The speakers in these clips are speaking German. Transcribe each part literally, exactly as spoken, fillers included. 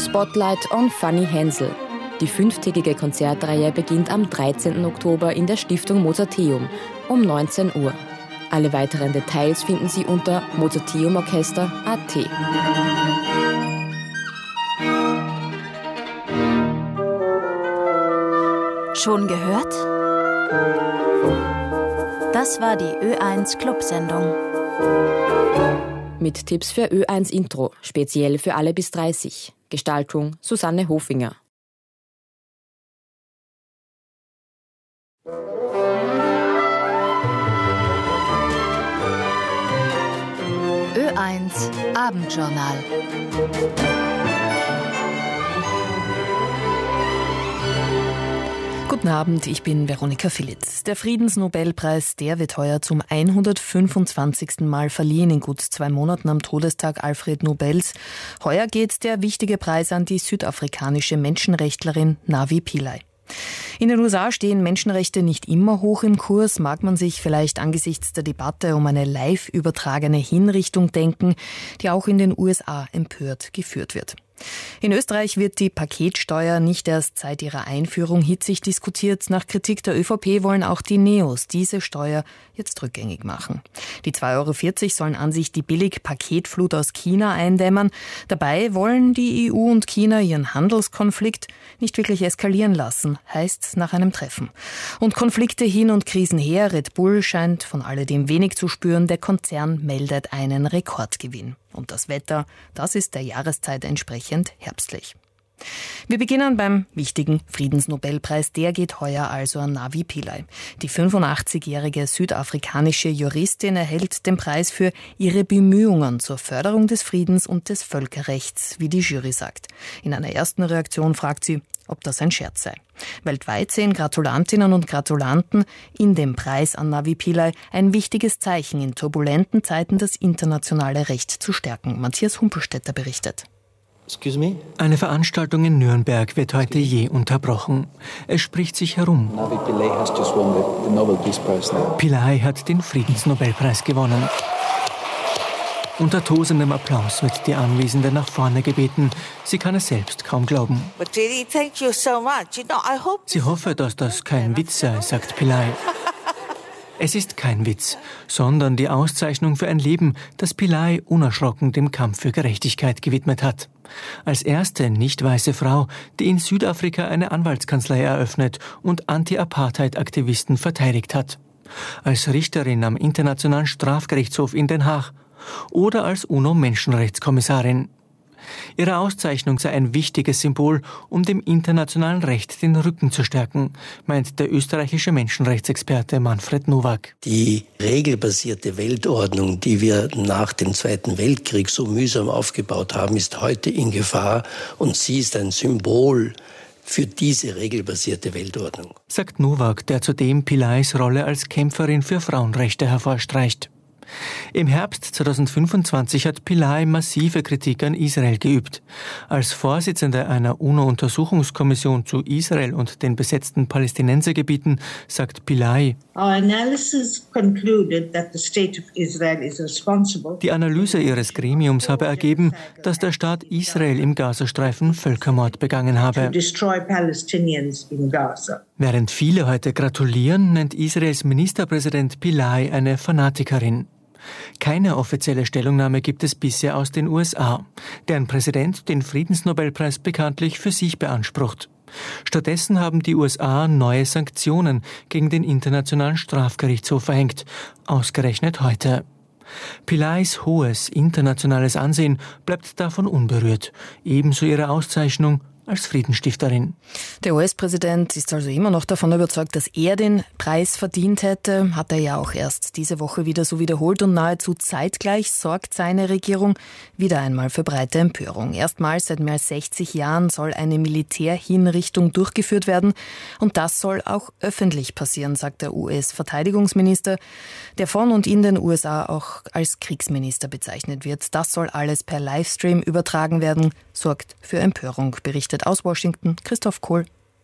Spotlight on Funny Hänsel. Die fünftägige Konzertreihe beginnt am dreizehnten Oktober in der Stiftung Mozarteum um neunzehn Uhr. Alle weiteren Details finden Sie unter mozarteumorchester punkt at. Schon gehört? Das war die Ö eins Clubsendung. Mit Tipps für Ö eins Intro, speziell für alle bis dreißig. Gestaltung Susanne Hofinger. Ö eins Abendjournal. Guten Abend, ich bin Veronika Philitz. Der Friedensnobelpreis, der wird heuer zum hundertfünfundzwanzigsten Mal verliehen, in gut zwei Monaten am Todestag Alfred Nobels. Heuer geht der wichtige Preis an die südafrikanische Menschenrechtlerin Navi Pillay. In den U S A stehen Menschenrechte nicht immer hoch im Kurs, mag man sich vielleicht angesichts der Debatte um eine live übertragene Hinrichtung denken, die auch in den U S A empört geführt wird. In Österreich wird die Paketsteuer nicht erst seit ihrer Einführung hitzig diskutiert. Nach Kritik der ÖVP wollen auch die Neos diese Steuer jetzt rückgängig machen. Die zwei Euro vierzig sollen an sich die Billig-Paketflut aus China eindämmern. Dabei wollen die E U und China ihren Handelskonflikt nicht wirklich eskalieren lassen, heißt's nach einem Treffen. Und Konflikte hin und Krisen her, Red Bull scheint von alledem wenig zu spüren. Der Konzern meldet einen Rekordgewinn. Und das Wetter, das ist der Jahreszeit entsprechend herbstlich. Wir beginnen beim wichtigen Friedensnobelpreis. Der geht heuer also an Navi Pillay. Die fünfundachtzigjährige südafrikanische Juristin erhält den Preis für ihre Bemühungen zur Förderung des Friedens und des Völkerrechts, wie die Jury sagt. In einer ersten Reaktion fragt sie, ob das ein Scherz sei. Weltweit sehen Gratulantinnen und Gratulanten in dem Preis an Navi Pillay ein wichtiges Zeichen, in turbulenten Zeiten das internationale Recht zu stärken. Matthias Humpelstädter berichtet. Excuse me? Eine Veranstaltung in Nürnberg wird heute je unterbrochen. Es spricht sich herum. Navi Pillay has just won the, the Nobel Peace Prize now. Pillay hat den Friedensnobelpreis gewonnen. Unter tosendem Applaus wird die Anwesende nach vorne gebeten. Sie kann es selbst kaum glauben. Sie hoffe, dass das kein Witz sei, sagt Pillay. Es ist kein Witz, sondern die Auszeichnung für ein Leben, das Pillay unerschrocken dem Kampf für Gerechtigkeit gewidmet hat. Als erste nicht-weiße Frau, die in Südafrika eine Anwaltskanzlei eröffnet und Anti-Apartheid-Aktivisten verteidigt hat. Als Richterin am Internationalen Strafgerichtshof in Den Haag. Oder als UNO-Menschenrechtskommissarin. Ihre Auszeichnung sei ein wichtiges Symbol, um dem internationalen Recht den Rücken zu stärken, meint der österreichische Menschenrechtsexperte Manfred Nowak. Die regelbasierte Weltordnung, die wir nach dem Zweiten Weltkrieg so mühsam aufgebaut haben, ist heute in Gefahr und sie ist ein Symbol für diese regelbasierte Weltordnung. Sagt Nowak, der zudem Pillays Rolle als Kämpferin für Frauenrechte hervorstreicht. Im Herbst zweitausendfünfundzwanzig hat Pillay massive Kritik an Israel geübt. Als Vorsitzende einer UNO-Untersuchungskommission zu Israel und den besetzten Palästinensergebieten sagt Pillay: Die Analyse ihres Gremiums habe ergeben, dass der Staat Israel im Gazastreifen Völkermord begangen habe. Während viele heute gratulieren, nennt Israels Ministerpräsident Pillay eine Fanatikerin. Keine offizielle Stellungnahme gibt es bisher aus den U S A, deren Präsident den Friedensnobelpreis bekanntlich für sich beansprucht. Stattdessen haben die U S A neue Sanktionen gegen den Internationalen Strafgerichtshof verhängt, ausgerechnet heute. Pillays hohes internationales Ansehen bleibt davon unberührt, ebenso ihre Auszeichnung als Friedensstifterin. Der U S-Präsident ist also immer noch davon überzeugt, dass er den Preis verdient hätte. Hat er ja auch erst diese Woche wieder so wiederholt und nahezu zeitgleich sorgt seine Regierung wieder einmal für breite Empörung. Erstmals seit mehr als sechzig Jahren soll eine Militärhinrichtung durchgeführt werden und das soll auch öffentlich passieren, sagt der U S-Verteidigungsminister, der von und in den U S A auch als Kriegsminister bezeichnet wird. Das soll alles per Livestream übertragen werden, sorgt für Empörung, berichtet aus Washington Christoph Kohl.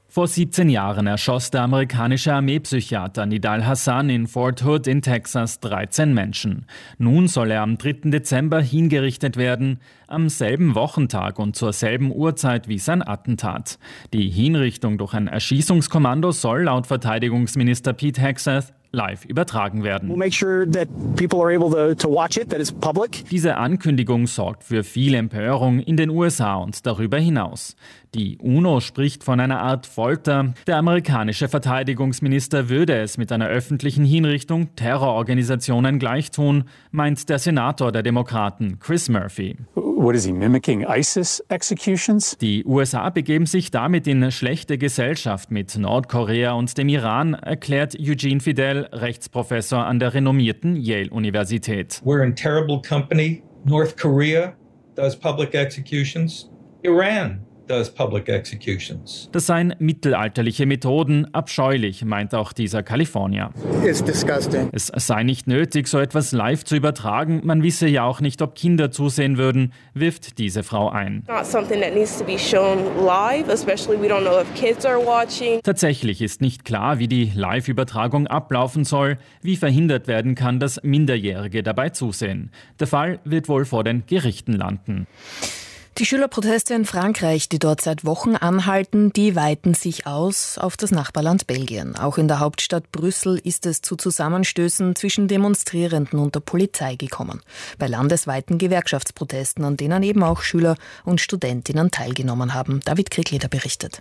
Vor siebzehn Jahren erschoss der amerikanische Armeepsychiater Nidal Hasan in Fort Hood in Texas dreizehn Menschen. Nun soll er am dritten Dezember hingerichtet werden, am selben Wochentag und zur selben Uhrzeit wie sein Attentat. Die Hinrichtung durch ein Erschießungskommando soll laut Verteidigungsminister Pete Hegseth live übertragen werden. We'll make sure that people are able to, to watch it, that it's public. Diese Ankündigung sorgt für viel Empörung in den U S A und darüber hinaus. Die UNO spricht von einer Art Folter. Der amerikanische Verteidigungsminister würde es mit einer öffentlichen Hinrichtung Terrororganisationen gleichtun, meint der Senator der Demokraten Chris Murphy. What is he mimicking? ISIS executions? Die U S A begeben sich damit in schlechte Gesellschaft mit Nordkorea und dem Iran, erklärt Eugene Fidel, Rechtsprofessor an der renommierten Yale-Universität. We're in terrible company. North Korea does public executions. Iran does public executions. Das seien mittelalterliche Methoden, abscheulich, meint auch dieser Kalifornier. It's disgusting. Es sei nicht nötig, so etwas live zu übertragen. Man wisse ja auch nicht, ob Kinder zusehen würden, wirft diese Frau ein. Not something that needs to be shown live, especially we don't know if kids are watching. Tatsächlich ist nicht klar, wie die Live-Übertragung ablaufen soll, wie verhindert werden kann, dass Minderjährige dabei zusehen. Der Fall wird wohl vor den Gerichten landen. Die Schülerproteste in Frankreich, die dort seit Wochen anhalten, die weiten sich aus auf das Nachbarland Belgien. Auch in der Hauptstadt Brüssel ist es zu Zusammenstößen zwischen Demonstrierenden und der Polizei gekommen. Bei landesweiten Gewerkschaftsprotesten, an denen eben auch Schüler und Studentinnen teilgenommen haben. David Kriegleder berichtet.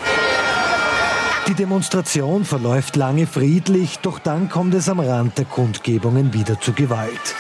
Die Demonstration verläuft lange friedlich, doch dann kommt es am Rand der Kundgebungen wieder zu Gewalt.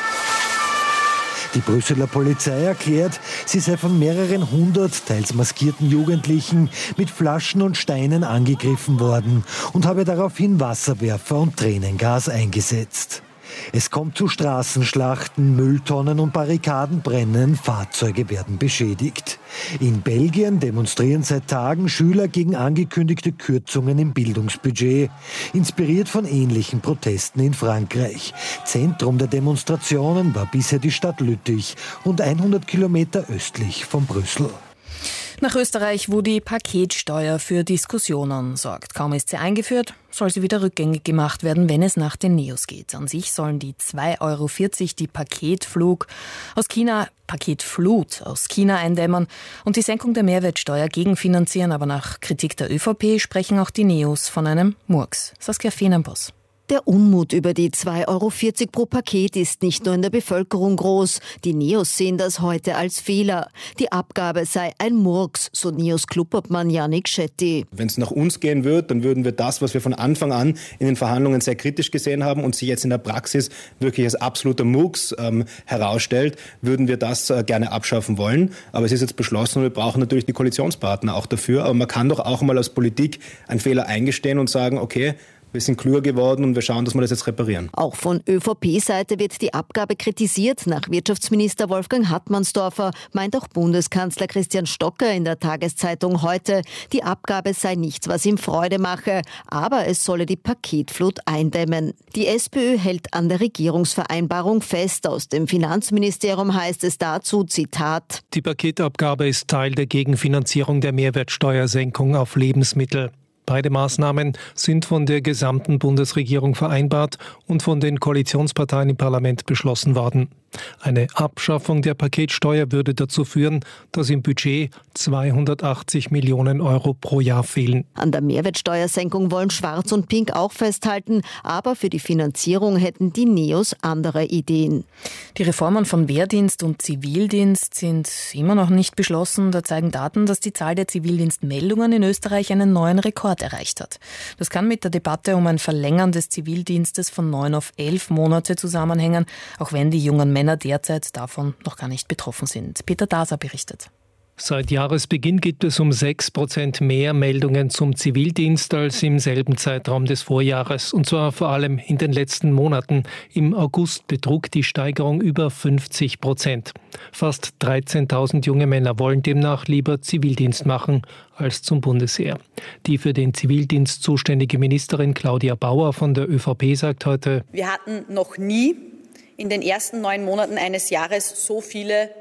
Die Brüsseler Polizei erklärt, sie sei von mehreren hundert teils maskierten Jugendlichen mit Flaschen und Steinen angegriffen worden und habe daraufhin Wasserwerfer und Tränengas eingesetzt. Es kommt zu Straßenschlachten, Mülltonnen und Barrikaden brennen, Fahrzeuge werden beschädigt. In Belgien demonstrieren seit Tagen Schüler gegen angekündigte Kürzungen im Bildungsbudget, inspiriert von ähnlichen Protesten in Frankreich. Zentrum der Demonstrationen war bisher die Stadt Lüttich, rund hundert Kilometer östlich von Brüssel. Nach Österreich, wo die Paketsteuer für Diskussionen sorgt. Kaum ist sie eingeführt, soll sie wieder rückgängig gemacht werden, wenn es nach den Neos geht. An sich sollen die zwei Euro vierzig die Paketflug aus China, Paketflut aus China eindämmen und die Senkung der Mehrwertsteuer gegenfinanzieren. Aber nach Kritik der ÖVP sprechen auch die Neos von einem Murks. Saskia Fehrenboss. Der Unmut über die zwei Euro vierzig pro Paket ist nicht nur in der Bevölkerung groß. Die Neos sehen das heute als Fehler. Die Abgabe sei ein Murks, so Neos-Clubobmann Yannick Shetty. Wenn es nach uns gehen wird, dann würden wir das, was wir von Anfang an in den Verhandlungen sehr kritisch gesehen haben und sich jetzt in der Praxis wirklich als absoluter Murks ähm, herausstellt, würden wir das äh, gerne abschaffen wollen. Aber es ist jetzt beschlossen und wir brauchen natürlich die Koalitionspartner auch dafür. Aber man kann doch auch mal als Politik einen Fehler eingestehen und sagen, okay, wir sind klüger geworden und wir schauen, dass wir das jetzt reparieren. Auch von ÖVP-Seite wird die Abgabe kritisiert. Nach Wirtschaftsminister Wolfgang Hartmannsdorfer meint auch Bundeskanzler Christian Stocker in der Tageszeitung heute, die Abgabe sei nichts, was ihm Freude mache, aber es solle die Paketflut eindämmen. Die SPÖ hält an der Regierungsvereinbarung fest. Aus dem Finanzministerium heißt es dazu, Zitat: Die Paketabgabe ist Teil der Gegenfinanzierung der Mehrwertsteuersenkung auf Lebensmittel. Beide Maßnahmen sind von der gesamten Bundesregierung vereinbart und von den Koalitionsparteien im Parlament beschlossen worden. Eine Abschaffung der Paketsteuer würde dazu führen, dass im Budget zweihundertachtzig Millionen Euro pro Jahr fehlen. An der Mehrwertsteuersenkung wollen Schwarz und Pink auch festhalten, aber für die Finanzierung hätten die Neos andere Ideen. Die Reformen von Wehrdienst und Zivildienst sind immer noch nicht beschlossen. Da zeigen Daten, dass die Zahl der Zivildienstmeldungen in Österreich einen neuen Rekord erreicht hat. Das kann mit der Debatte um ein Verlängern des Zivildienstes von neun auf elf Monate zusammenhängen, auch wenn die jungen Männer derzeit davon noch gar nicht betroffen sind. Peter Daser berichtet. Seit Jahresbeginn gibt es um sechs Prozent mehr Meldungen zum Zivildienst als im selben Zeitraum des Vorjahres. Und zwar vor allem in den letzten Monaten. Im August betrug die Steigerung über fünfzig Prozent. Fast dreizehntausend junge Männer wollen demnach lieber Zivildienst machen als zum Bundesheer. Die für den Zivildienst zuständige Ministerin Claudia Bauer von der ÖVP sagt heute: Wir hatten noch nie in den ersten neun Monaten eines Jahres so viele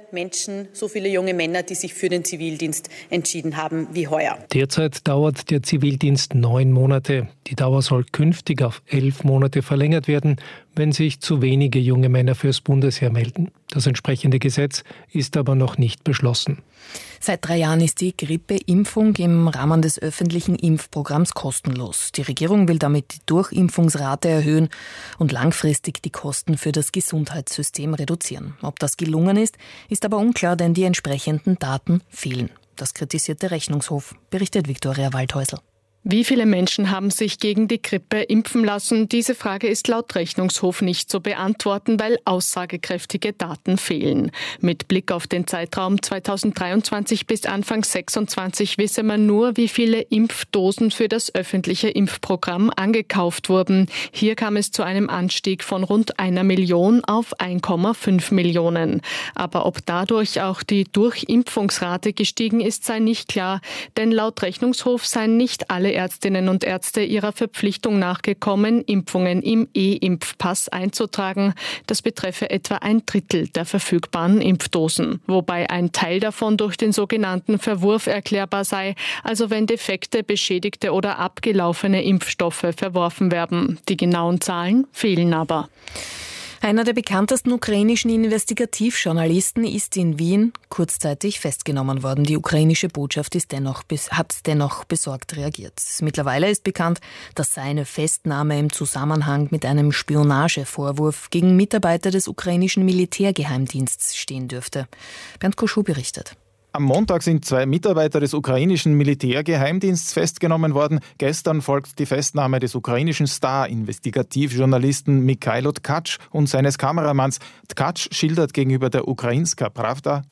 Menschen, so viele junge Männer, die sich für den Zivildienst entschieden haben wie heuer. Derzeit dauert der Zivildienst neun Monate. Die Dauer soll künftig auf elf Monate verlängert werden, wenn sich zu wenige junge Männer fürs Bundesheer melden. Das entsprechende Gesetz ist aber noch nicht beschlossen. Seit drei Jahren ist die Grippeimpfung im Rahmen des öffentlichen Impfprogramms kostenlos. Die Regierung will damit die Durchimpfungsrate erhöhen und langfristig die Kosten für das Gesundheitssystem reduzieren. Ob das gelungen ist, ist aber unklar, denn die entsprechenden Daten fehlen. Das kritisiert der Rechnungshof, berichtet Viktoria Waldhäusl. Wie viele Menschen haben sich gegen die Grippe impfen lassen? Diese Frage ist laut Rechnungshof nicht zu beantworten, weil aussagekräftige Daten fehlen. Mit Blick auf den Zeitraum zweitausenddreiundzwanzig bis Anfang sechsundzwanzig wisse man nur, wie viele Impfdosen für das öffentliche Impfprogramm angekauft wurden. Hier kam es zu einem Anstieg von rund einer Million auf eins Komma fünf Millionen. Aber ob dadurch auch die Durchimpfungsrate gestiegen ist, sei nicht klar, denn laut Rechnungshof seien nicht alle Ärztinnen und Ärzte ihrer Verpflichtung nachgekommen, Impfungen im E-Impfpass einzutragen. Das betreffe etwa ein Drittel der verfügbaren Impfdosen, wobei ein Teil davon durch den sogenannten Verwurf erklärbar sei, also wenn defekte, beschädigte oder abgelaufene Impfstoffe verworfen werden. Die genauen Zahlen fehlen aber. Einer der bekanntesten ukrainischen Investigativjournalisten ist in Wien kurzzeitig festgenommen worden. Die ukrainische Botschaft ist dennoch, hat dennoch besorgt reagiert. Mittlerweile ist bekannt, dass seine Festnahme im Zusammenhang mit einem Spionagevorwurf gegen Mitarbeiter des ukrainischen Militärgeheimdienstes stehen dürfte. Bernd Koschuh berichtet. Am Montag sind zwei Mitarbeiter des ukrainischen Militärgeheimdienstes festgenommen worden. Gestern folgt die Festnahme des ukrainischen Star-Investigativjournalisten Mikhailo Tkatsch und seines Kameramanns. Tkatsch schildert gegenüber der Ukrainska Pravda: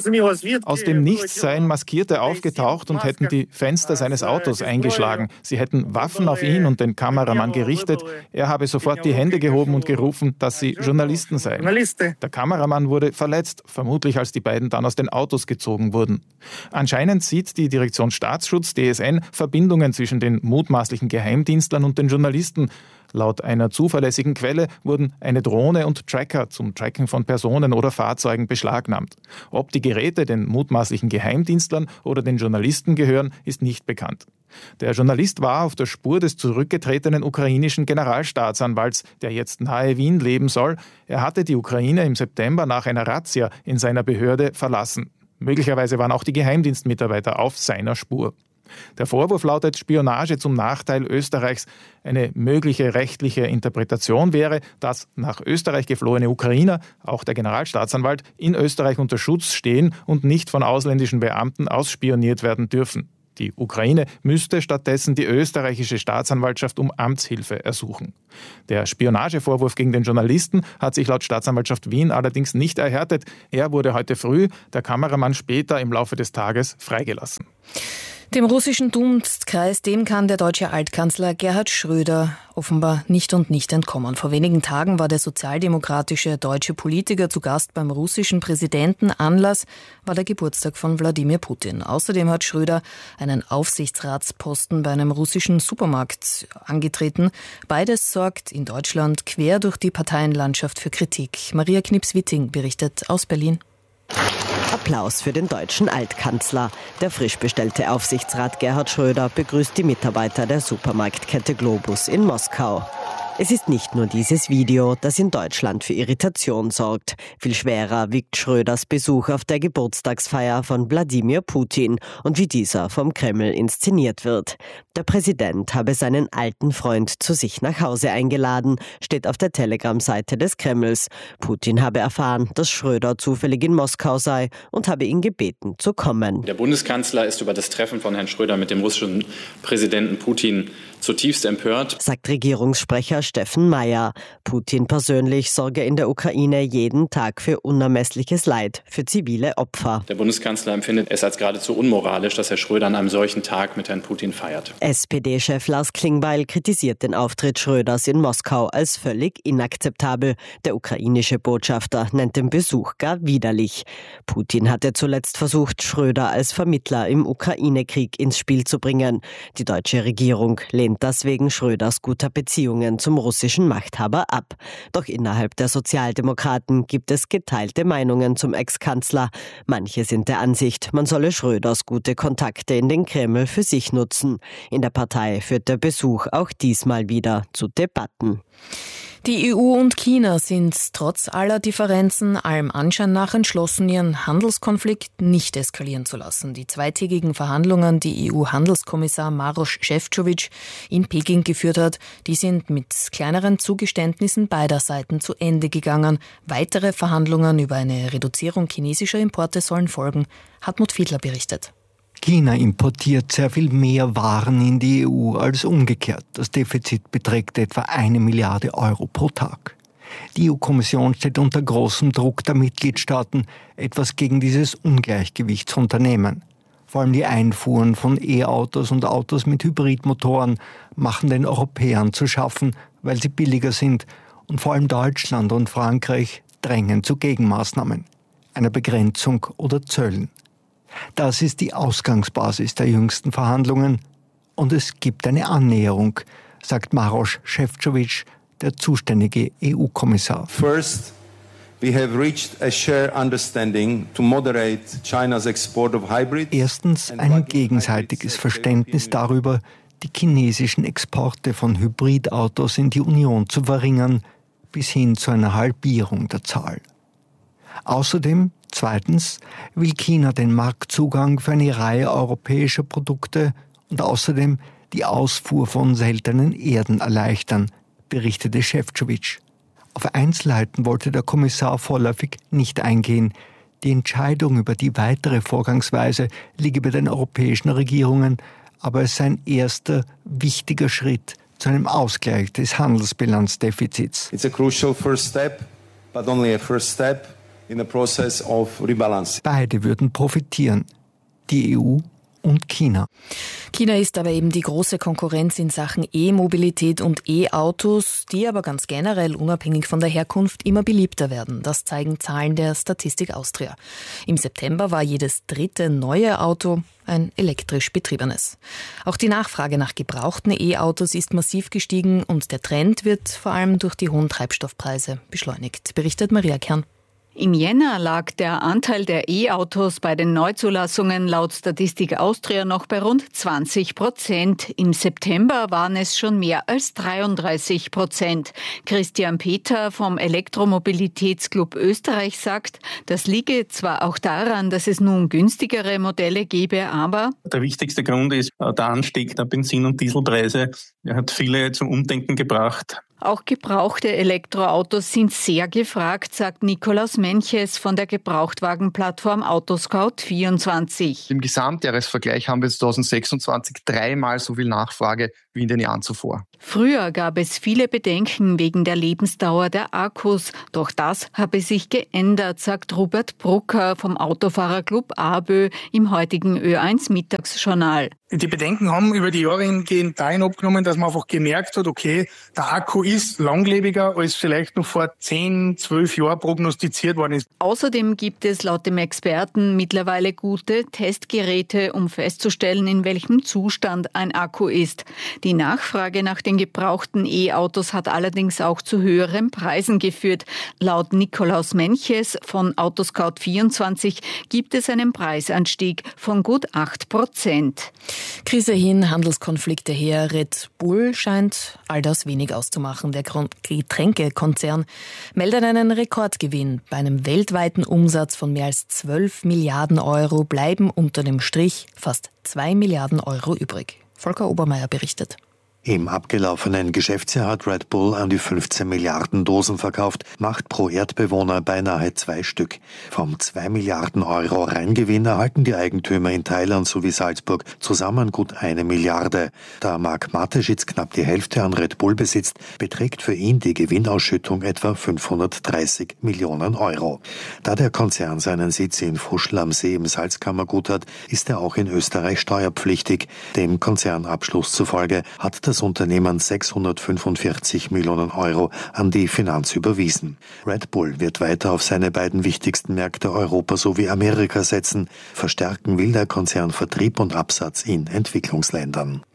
Aus dem Nichts seien Maskierte aufgetaucht und hätten die Fenster seines Autos eingeschlagen. Sie hätten Waffen auf ihn und den Kameramann gerichtet. Er habe sofort die Hände gehoben und gerufen, dass sie Journalisten seien. Der Kameramann wurde verletzt, vermutlich als die beiden dann aus den Autos gezogen wurden. wurden. Anscheinend sieht die Direktion Staatsschutz, D S N, Verbindungen zwischen den mutmaßlichen Geheimdienstlern und den Journalisten. Laut einer zuverlässigen Quelle wurden eine Drohne und Tracker zum Tracken von Personen oder Fahrzeugen beschlagnahmt. Ob die Geräte den mutmaßlichen Geheimdienstlern oder den Journalisten gehören, ist nicht bekannt. Der Journalist war auf der Spur des zurückgetretenen ukrainischen Generalstaatsanwalts, der jetzt nahe Wien leben soll. Er hatte die Ukraine im September nach einer Razzia in seiner Behörde verlassen. Möglicherweise waren auch die Geheimdienstmitarbeiter auf seiner Spur. Der Vorwurf lautet Spionage zum Nachteil Österreichs. Eine mögliche rechtliche Interpretation wäre, dass nach Österreich geflohene Ukrainer, auch der Generalstaatsanwalt, in Österreich unter Schutz stehen und nicht von ausländischen Beamten ausspioniert werden dürfen. Die Ukraine müsste stattdessen die österreichische Staatsanwaltschaft um Amtshilfe ersuchen. Der Spionagevorwurf gegen den Journalisten hat sich laut Staatsanwaltschaft Wien allerdings nicht erhärtet. Er wurde heute früh, der Kameramann später im Laufe des Tages freigelassen. Dem russischen Dunstkreis, dem kann der deutsche Altkanzler Gerhard Schröder offenbar nicht und nicht entkommen. Vor wenigen Tagen war der sozialdemokratische deutsche Politiker zu Gast beim russischen Präsidenten. Anlass war der Geburtstag von Wladimir Putin. Außerdem hat Schröder einen Aufsichtsratsposten bei einem russischen Supermarkt angetreten. Beides sorgt in Deutschland quer durch die Parteienlandschaft für Kritik. Maria Knips-Witting berichtet aus Berlin. Applaus für den deutschen Altkanzler. Der frisch bestellte Aufsichtsrat Gerhard Schröder begrüßt die Mitarbeiter der Supermarktkette Globus in Moskau. Es ist nicht nur dieses Video, das in Deutschland für Irritation sorgt. Viel schwerer wiegt Schröders Besuch auf der Geburtstagsfeier von Wladimir Putin und wie dieser vom Kreml inszeniert wird. Der Präsident habe seinen alten Freund zu sich nach Hause eingeladen, steht auf der Telegram-Seite des Kremls. Putin habe erfahren, dass Schröder zufällig in Moskau sei und habe ihn gebeten, zu kommen. Der Bundeskanzler ist über das Treffen von Herrn Schröder mit dem russischen Präsidenten Putin zutiefst empört, sagt Regierungssprecher Steffen Mayer. Putin persönlich sorge in der Ukraine jeden Tag für unermessliches Leid für zivile Opfer. Der Bundeskanzler empfindet es als geradezu unmoralisch, dass Herr Schröder an einem solchen Tag mit Herrn Putin feiert. S P D-Chef Lars Klingbeil kritisiert den Auftritt Schröders in Moskau als völlig inakzeptabel. Der ukrainische Botschafter nennt den Besuch gar widerlich. Putin hatte zuletzt versucht, Schröder als Vermittler im Ukraine-Krieg ins Spiel zu bringen. Die deutsche Regierung lehnt das wegen Schröders guter Beziehungen zum zum russischen Machthaber ab. Doch innerhalb der Sozialdemokraten gibt es geteilte Meinungen zum Ex-Kanzler. Manche sind der Ansicht, man solle Schröders gute Kontakte in den Kreml für sich nutzen. In der Partei führt der Besuch auch diesmal wieder zu Debatten. Die E U und China sind trotz aller Differenzen allem Anschein nach entschlossen, ihren Handelskonflikt nicht eskalieren zu lassen. Die zweitägigen Verhandlungen, die E U-Handelskommissar Maroš Šefčovič in Peking geführt hat, die sind mit kleineren Zugeständnissen beider Seiten zu Ende gegangen. Weitere Verhandlungen über eine Reduzierung chinesischer Importe sollen folgen. Hartmut Fiedler berichtet. China importiert sehr viel mehr Waren in die E U als umgekehrt. Das Defizit beträgt etwa eine Milliarde Euro pro Tag. Die E U-Kommission steht unter großem Druck der Mitgliedstaaten, etwas gegen dieses Ungleichgewicht zu unternehmen. Vor allem die Einfuhren von E-Autos und Autos mit Hybridmotoren machen den Europäern zu schaffen, weil sie billiger sind. Und vor allem Deutschland und Frankreich drängen zu Gegenmaßnahmen, einer Begrenzung oder Zöllen. Das ist die Ausgangsbasis der jüngsten Verhandlungen. Und es gibt eine Annäherung, sagt Maroš Šefčovič, der zuständige E U-Kommissar. First, we have reached a shared understanding to moderate China's export of hybrids. Erstens ein gegenseitiges Verständnis darüber, die chinesischen Exporte von Hybridautos in die Union zu verringern, bis hin zu einer Halbierung der Zahl. Außerdem, zweitens, will China den Marktzugang für eine Reihe europäischer Produkte und außerdem die Ausfuhr von seltenen Erden erleichtern, berichtete Šefčovič. Auf Einzelheiten wollte der Kommissar vorläufig nicht eingehen. Die Entscheidung über die weitere Vorgangsweise liege bei den europäischen Regierungen, aber es sei ein erster, wichtiger Schritt zu einem Ausgleich des Handelsbilanzdefizits. It's a crucial first step, but only a first step in the process of rebalancing. Beide würden profitieren, die E U und China. China ist aber eben die große Konkurrenz in Sachen E-Mobilität und E-Autos, die aber ganz generell unabhängig von der Herkunft immer beliebter werden. Das zeigen Zahlen der Statistik Austria. Im September war jedes dritte neue Auto ein elektrisch betriebenes. Auch die Nachfrage nach gebrauchten E-Autos ist massiv gestiegen und der Trend wird vor allem durch die hohen Treibstoffpreise beschleunigt, berichtet Maria Kern. Im Jänner lag der Anteil der E-Autos bei den Neuzulassungen laut Statistik Austria noch bei rund zwanzig Prozent. Im September waren es schon mehr als dreiunddreißig Prozent. Christian Peter vom Elektromobilitätsclub Österreich sagt, das liege zwar auch daran, dass es nun günstigere Modelle gebe, aber der wichtigste Grund ist, der Anstieg der Benzin- und Dieselpreise. Er hat viele zum Umdenken gebracht. Auch gebrauchte Elektroautos sind sehr gefragt, sagt Nikolaus Menches von der Gebrauchtwagenplattform Autoscout vierundzwanzig. Im Gesamtjahresvergleich haben wir zwanzig sechsundzwanzig dreimal so viel Nachfrage wie in den Jahren zuvor. Früher gab es viele Bedenken wegen der Lebensdauer der Akkus. Doch das habe sich geändert, sagt Robert Brucker vom Autofahrerclub ABÖ im heutigen Ö eins Mittagsjournal. Die Bedenken haben über die Jahre hingehend dahin abgenommen, dass man einfach gemerkt hat, okay, der Akku ist langlebiger, als vielleicht noch vor zehn, zwölf Jahren prognostiziert worden ist. Außerdem gibt es laut dem Experten mittlerweile gute Testgeräte, um festzustellen, in welchem Zustand ein Akku ist. Die Nachfrage nach den gebrauchten E-Autos hat allerdings auch zu höheren Preisen geführt. Laut Nikolaus Menches von Autoscout vierundzwanzig gibt es einen Preisanstieg von gut acht Prozent. Krise hin, Handelskonflikte her, Red Bull scheint all das wenig auszumachen. Der Getränkekonzern meldet einen Rekordgewinn. Bei einem weltweiten Umsatz von mehr als zwölf Milliarden Euro bleiben unter dem Strich fast zwei Milliarden Euro übrig. Volker Obermeier berichtet. Im abgelaufenen Geschäftsjahr hat Red Bull an die fünfzehn Milliarden Dosen verkauft, macht pro Erdbewohner beinahe zwei Stück. Vom zwei Milliarden Euro Reingewinn erhalten die Eigentümer in Thailand sowie Salzburg zusammen gut eine Milliarde. Da Marc Mateschitz knapp die Hälfte an Red Bull besitzt, beträgt für ihn die Gewinnausschüttung etwa fünfhundertdreißig Millionen Euro. Da der Konzern seinen Sitz in Fuschl am See im Salzkammergut hat, ist er auch in Österreich steuerpflichtig. Dem Konzernabschluss zufolge hat das Das Unternehmen sechshundertfünfundvierzig Millionen Euro an die Finanz überwiesen. Red Bull wird weiter auf seine beiden wichtigsten Märkte Europa sowie Amerika setzen. Verstärken will der Konzern Vertrieb und Absatz in Entwicklungsländern.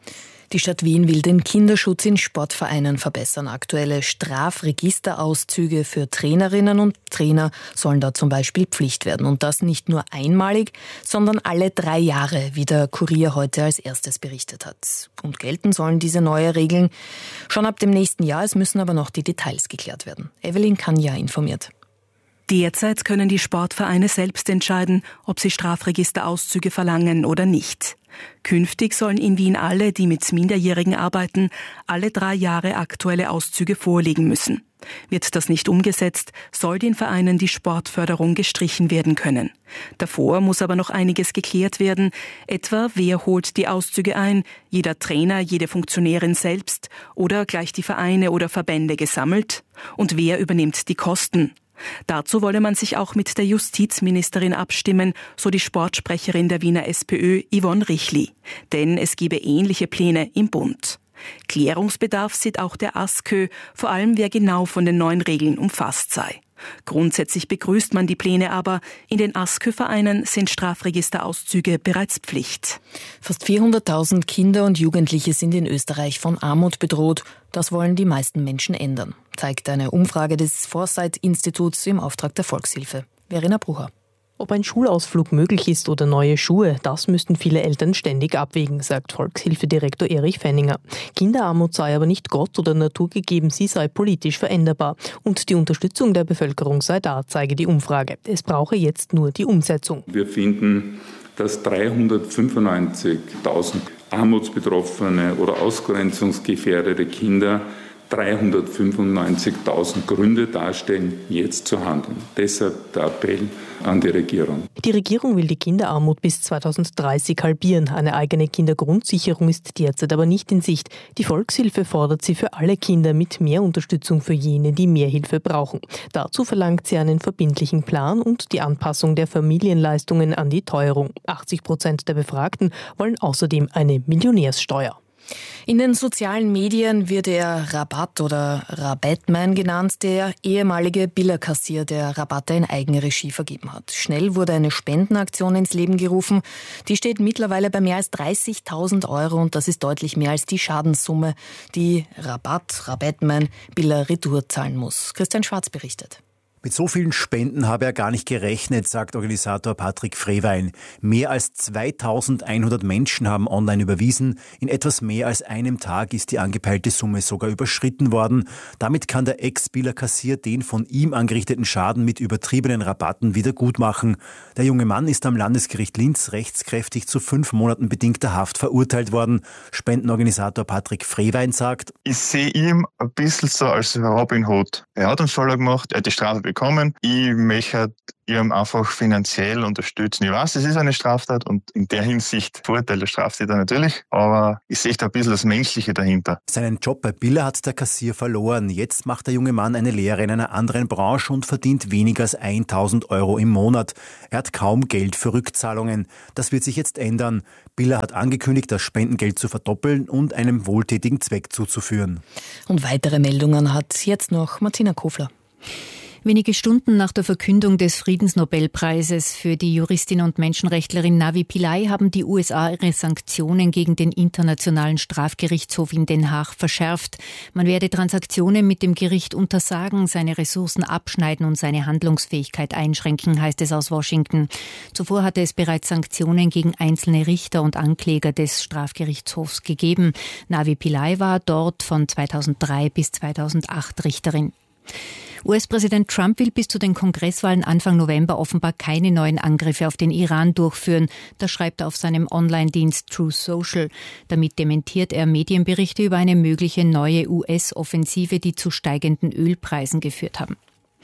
Die Stadt Wien will den Kinderschutz in Sportvereinen verbessern. Aktuelle Strafregisterauszüge für Trainerinnen und Trainer sollen da zum Beispiel Pflicht werden. Und das nicht nur einmalig, sondern alle drei Jahre, wie der Kurier heute als erstes berichtet hat. Und gelten sollen diese neuen Regeln schon ab dem nächsten Jahr. Es müssen aber noch die Details geklärt werden. Evelyn Kanja informiert. Derzeit können die Sportvereine selbst entscheiden, ob sie Strafregisterauszüge verlangen oder nicht. Künftig sollen in Wien alle, die mit Minderjährigen arbeiten, alle drei Jahre aktuelle Auszüge vorlegen müssen. Wird das nicht umgesetzt, soll den Vereinen die Sportförderung gestrichen werden können. Davor muss aber noch einiges geklärt werden, etwa wer holt die Auszüge ein, jeder Trainer, jede Funktionärin selbst oder gleich die Vereine oder Verbände gesammelt, und wer übernimmt die Kosten. Dazu wolle man sich auch mit der Justizministerin abstimmen, so die Sportsprecherin der Wiener SPÖ Yvonne Richli. Denn es gebe ähnliche Pläne im Bund. Klärungsbedarf sieht auch der ASKÖ, vor allem wer genau von den neuen Regeln umfasst sei. Grundsätzlich begrüßt man die Pläne aber. In den ASKÖ-Vereinen sind Strafregisterauszüge bereits Pflicht. Fast vierhunderttausend Kinder und Jugendliche sind in Österreich von Armut bedroht. Das wollen die meisten Menschen ändern, zeigt eine Umfrage des Foresight-Instituts im Auftrag der Volkshilfe. Verena Brucher. Ob ein Schulausflug möglich ist oder neue Schuhe, das müssten viele Eltern ständig abwägen, sagt Volkshilfedirektor Erich Fenninger. Kinderarmut sei aber nicht Gott oder Natur gegeben, sie sei politisch veränderbar. Und die Unterstützung der Bevölkerung sei da, zeige die Umfrage. Es brauche jetzt nur die Umsetzung. Wir finden, dass dreihundertfünfundneunzigtausend armutsbetroffene oder ausgrenzungsgefährdete Kinder dreihundertfünfundneunzigtausend Gründe darstellen, jetzt zu handeln. Deshalb der Appell an die Regierung. Die Regierung will die Kinderarmut bis zweitausenddreißig halbieren. Eine eigene Kindergrundsicherung ist derzeit aber nicht in Sicht. Die Volkshilfe fordert sie für alle Kinder mit mehr Unterstützung für jene, die mehr Hilfe brauchen. Dazu verlangt sie einen verbindlichen Plan und die Anpassung der Familienleistungen an die Teuerung. achtzig Prozent der Befragten wollen außerdem eine Millionärssteuer. In den sozialen Medien wird er Rabatt oder Rabattman genannt, der ehemalige Billerkassier, der Rabatte in Eigenregie vergeben hat. Schnell wurde eine Spendenaktion ins Leben gerufen. Die steht mittlerweile bei mehr als dreißigtausend Euro und das ist deutlich mehr als die Schadenssumme, die Rabatt, Rabattman, Biller Retour zahlen muss. Christian Schwarz berichtet. Mit so vielen Spenden habe er gar nicht gerechnet, sagt Organisator Patrick Freywein. Mehr als zweitausendeinhundert Menschen haben online überwiesen. In etwas mehr als einem Tag ist die angepeilte Summe sogar überschritten worden. Damit kann der Ex-Biller-Kassier den von ihm angerichteten Schaden mit übertriebenen Rabatten wieder gut machen. Der junge Mann ist am Landesgericht Linz rechtskräftig zu fünf Monaten bedingter Haft verurteilt worden. Spendenorganisator Patrick Freywein sagt: Ich sehe ihn ein bisschen so als Robin Hood. Er hat einen Fehler gemacht, er hat die Strafe bekommen. Ich möchte ihm einfach finanziell unterstützen. Ich weiß, es ist eine Straftat und in der Hinsicht verurteilt der Straftäter natürlich, aber ich sehe da ein bisschen das Menschliche dahinter. Seinen Job bei Biller hat der Kassier verloren. Jetzt macht der junge Mann eine Lehre in einer anderen Branche und verdient weniger als eintausend Euro im Monat. Er hat kaum Geld für Rückzahlungen. Das wird sich jetzt ändern. Biller hat angekündigt, das Spendengeld zu verdoppeln und einem wohltätigen Zweck zuzuführen. Und weitere Meldungen hat jetzt noch Martina Kofler. Wenige Stunden nach der Verkündung des Friedensnobelpreises für die Juristin und Menschenrechtlerin Navi Pillay haben die U S A ihre Sanktionen gegen den Internationalen Strafgerichtshof in Den Haag verschärft. Man werde Transaktionen mit dem Gericht untersagen, seine Ressourcen abschneiden und seine Handlungsfähigkeit einschränken, heißt es aus Washington. Zuvor hatte es bereits Sanktionen gegen einzelne Richter und Ankläger des Strafgerichtshofs gegeben. Navi Pillay war dort von zweitausenddrei bis zweitausendacht Richterin. U S-Präsident Trump will bis zu den Kongresswahlen Anfang November offenbar keine neuen Angriffe auf den Iran durchführen. Das schreibt er auf seinem Online-Dienst Truth Social. Damit dementiert er Medienberichte über eine mögliche neue U S-Offensive, die zu steigenden Ölpreisen geführt haben.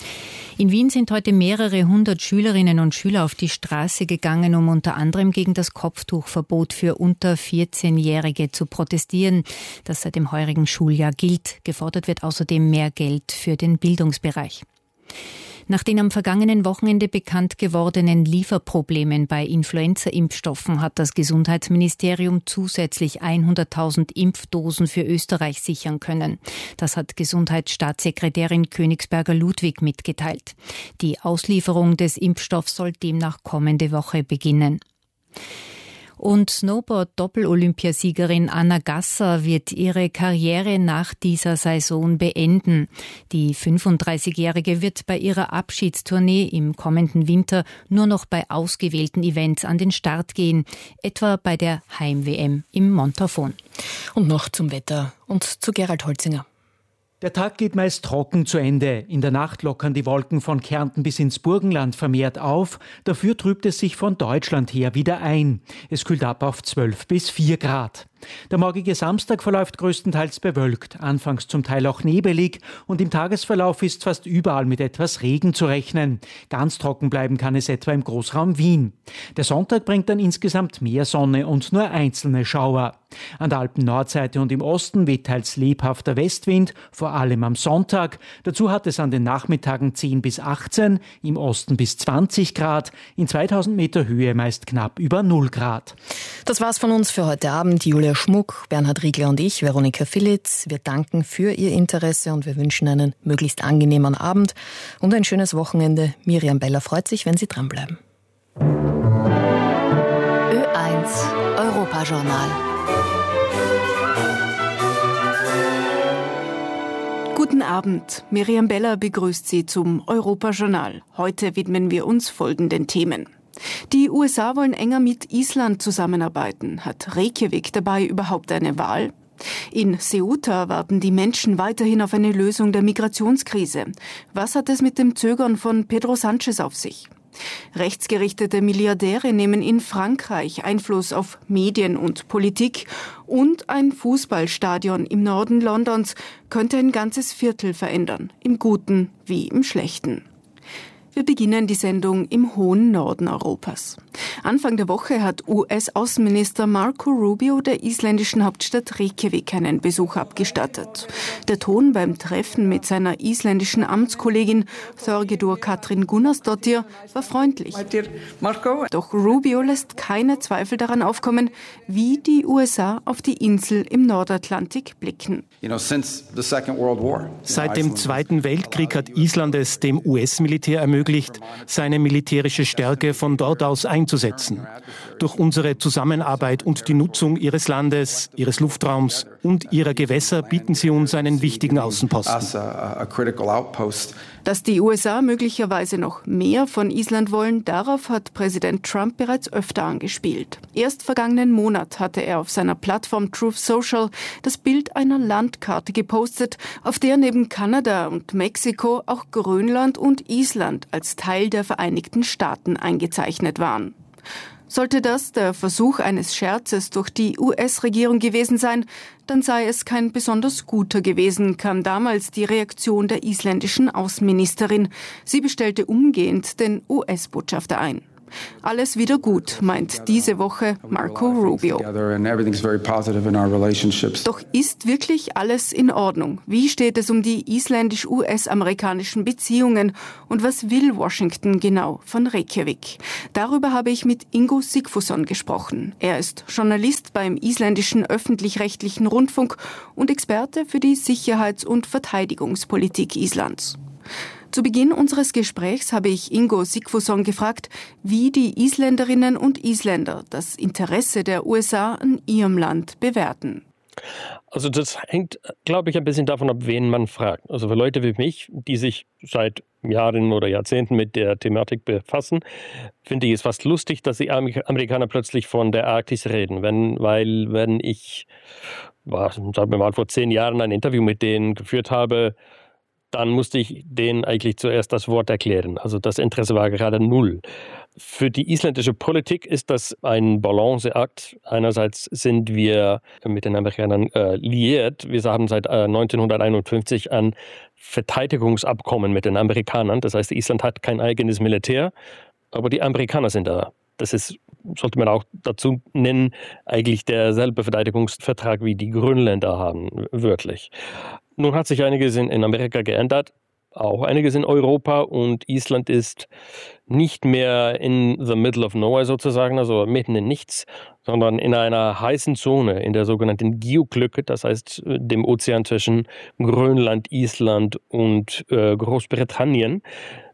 In Wien sind heute mehrere hundert Schülerinnen und Schüler auf die Straße gegangen, um unter anderem gegen das Kopftuchverbot für unter vierzehnjährige zu protestieren, das seit dem heurigen Schuljahr gilt. Gefordert wird außerdem mehr Geld für den Bildungsbereich. Nach den am vergangenen Wochenende bekannt gewordenen Lieferproblemen bei Influenza-Impfstoffen hat das Gesundheitsministerium zusätzlich hunderttausend Impfdosen für Österreich sichern können. Das hat Gesundheitsstaatssekretärin Königsberger-Ludwig mitgeteilt. Die Auslieferung des Impfstoffs soll demnach kommende Woche beginnen. Und Snowboard-Doppel-Olympiasiegerin Anna Gasser wird ihre Karriere nach dieser Saison beenden. Die fünfunddreißigjährige wird bei ihrer Abschiedstournee im kommenden Winter nur noch bei ausgewählten Events an den Start gehen, etwa bei der Heim-W M im Montafon. Und noch zum Wetter und zu Gerald Holzinger. Der Tag geht meist trocken zu Ende. In der Nacht lockern die Wolken von Kärnten bis ins Burgenland vermehrt auf. Dafür trübt es sich von Deutschland her wieder ein. Es kühlt ab auf zwölf bis vier Grad. Der morgige Samstag verläuft größtenteils bewölkt, anfangs zum Teil auch nebelig und im Tagesverlauf ist fast überall mit etwas Regen zu rechnen. Ganz trocken bleiben kann es etwa im Großraum Wien. Der Sonntag bringt dann insgesamt mehr Sonne und nur einzelne Schauer. An der Alpen-Nordseite und im Osten weht teils lebhafter Westwind, vor allem am Sonntag. Dazu hat es an den Nachmittagen zehn bis achtzehn, im Osten bis zwanzig Grad, in zweitausend Meter Höhe meist knapp über null Grad. Das war's von uns für heute Abend. Julia Schmuck, Bernhard Riegler und ich, Veronika Philitz. Wir danken für Ihr Interesse und wir wünschen einen möglichst angenehmen Abend und ein schönes Wochenende. Miriam Beller freut sich, wenn Sie dranbleiben. Ö eins Europajournal. Guten Abend. Miriam Beller begrüßt Sie zum Europajournal. Heute widmen wir uns folgenden Themen. Die U S A wollen enger mit Island zusammenarbeiten. Hat Reykjavik dabei überhaupt eine Wahl? In Ceuta warten die Menschen weiterhin auf eine Lösung der Migrationskrise. Was hat es mit dem Zögern von Pedro Sánchez auf sich? Rechtsgerichtete Milliardäre nehmen in Frankreich Einfluss auf Medien und Politik und ein Fußballstadion im Norden Londons könnte ein ganzes Viertel verändern, im Guten wie im Schlechten. Wir beginnen die Sendung im hohen Norden Europas. Anfang der Woche hat U S-Außenminister Marco Rubio der isländischen Hauptstadt Reykjavik einen Besuch abgestattet. Der Ton beim Treffen mit seiner isländischen Amtskollegin Þorgerður Katrín Gunnarsdóttir war freundlich. Doch Rubio lässt keine Zweifel daran aufkommen, wie die U S A auf die Insel im Nordatlantik blicken. Seit dem Zweiten Weltkrieg hat Island es dem U S-Militär ermöglicht, seine militärische Stärke von dort aus einzusetzen. Durch unsere Zusammenarbeit und die Nutzung ihres Landes, ihres Luftraums und ihrer Gewässer bieten sie uns einen wichtigen Außenposten. Dass die U S A möglicherweise noch mehr von Island wollen, darauf hat Präsident Trump bereits öfter angespielt. Erst vergangenen Monat hatte er auf seiner Plattform Truth Social das Bild einer Landkarte gepostet, auf der neben Kanada und Mexiko auch Grönland und Island als Teil der Vereinigten Staaten eingezeichnet waren. Sollte das der Versuch eines Scherzes durch die U S-Regierung gewesen sein, dann sei es kein besonders guter gewesen, kam damals die Reaktion der isländischen Außenministerin. Sie bestellte umgehend den U S-Botschafter ein. Alles wieder gut, meint diese Woche Marco Rubio. Doch ist wirklich alles in Ordnung? Wie steht es um die isländisch-U S-amerikanischen Beziehungen und was will Washington genau von Reykjavik? Darüber habe ich mit Ingo Sigfússon gesprochen. Er ist Journalist beim isländischen öffentlich-rechtlichen Rundfunk und Experte für die Sicherheits- und Verteidigungspolitik Islands. Zu Beginn unseres Gesprächs habe ich Ingo Sigfússon gefragt, wie die Isländerinnen und Isländer das Interesse der U S A an ihrem Land bewerten. Also das hängt, glaube ich, ein bisschen davon ab, wen man fragt. Also für Leute wie mich, die sich seit Jahren oder Jahrzehnten mit der Thematik befassen, finde ich es fast lustig, dass die Amerikaner plötzlich von der Arktis reden. Wenn, weil wenn ich, war, sagen wir mal, vor zehn Jahren ein Interview mit denen geführt habe, dann musste ich denen eigentlich zuerst das Wort erklären. Also das Interesse war gerade null. Für die isländische Politik ist das ein Balanceakt. Einerseits sind wir mit den Amerikanern äh, liiert. Wir haben seit äh, neunzehnhunderteinundfünfzig ein Verteidigungsabkommen mit den Amerikanern. Das heißt, Island hat kein eigenes Militär, aber die Amerikaner sind da. Das ist, sollte man auch dazu nennen, eigentlich derselbe Verteidigungsvertrag wie die Grönländer haben, wirklich. Nun hat sich einiges in, in Amerika geändert, auch einiges in Europa und Island ist nicht mehr in the middle of nowhere sozusagen, also mitten in nichts, sondern in einer heißen Zone, in der sogenannten Gígju-Lücke, das heißt dem Ozean zwischen Grönland, Island und äh, Großbritannien.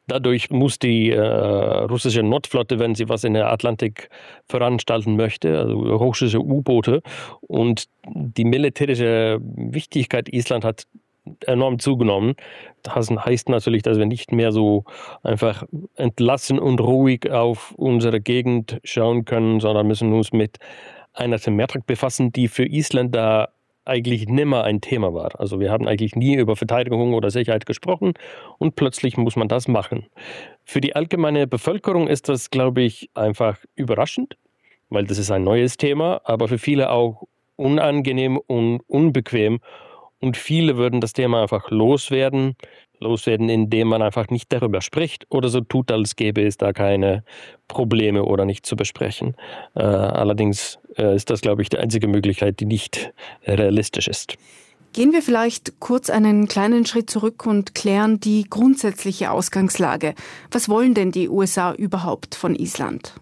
Dadurch muss die äh, russische Nordflotte, wenn sie was in der Atlantik veranstalten möchte, also russische U-Boote, und die militärische Wichtigkeit Island hat enorm zugenommen. Das heißt natürlich, dass wir nicht mehr so einfach entlassen und ruhig auf unsere Gegend schauen können, sondern müssen uns mit einer Thematik befassen, die für Isländer eigentlich nimmer ein Thema war. Also wir haben eigentlich nie über Verteidigung oder Sicherheit gesprochen und plötzlich muss man das machen. Für die allgemeine Bevölkerung ist das, glaube ich, einfach überraschend, weil das ist ein neues Thema, aber für viele auch unangenehm und unbequem. Und viele würden das Thema einfach loswerden, loswerden, indem man einfach nicht darüber spricht oder so tut, als gäbe es da keine Probleme oder nicht zu besprechen. Äh, allerdings äh, ist das, glaube ich, die einzige Möglichkeit, die nicht realistisch ist. Gehen wir vielleicht kurz einen kleinen Schritt zurück und klären die grundsätzliche Ausgangslage. Was wollen denn die U S A überhaupt von Island?